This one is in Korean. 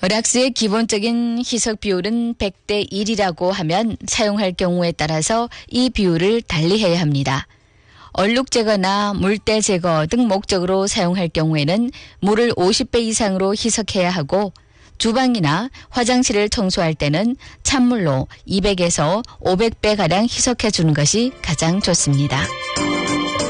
락스의 기본적인 희석 비율은 100대 1이라고 하면 사용할 경우에 따라서 이 비율을 달리해야 합니다. 얼룩 제거나 물때 제거 등 목적으로 사용할 경우에는 물을 50배 이상으로 희석해야 하고 주방이나 화장실을 청소할 때는 찬물로 200에서 500배가량 희석해 주는 것이 가장 좋습니다.